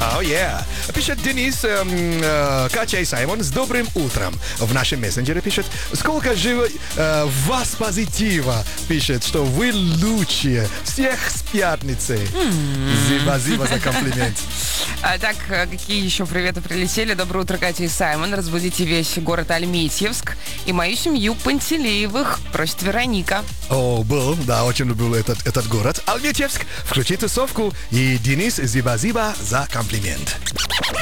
Oh, yeah. Пишет Денис, Катя и Саймон, с добрым утром. В нашем мессенджере пишет, сколько же в вас позитива. Пишет, что вы лучшие. Всех с пятницей. Спасибо за комплимент. Так, какие еще приветы прилетели? Доброе утро, Катя и Саймон. Разбудите весь город Альметьевск и мою семью Пантелеевых, просит Вероника. О, был, да, очень люблю этот город. Альметьевск, включи тусовку. И Денис, спасибо за комплимент.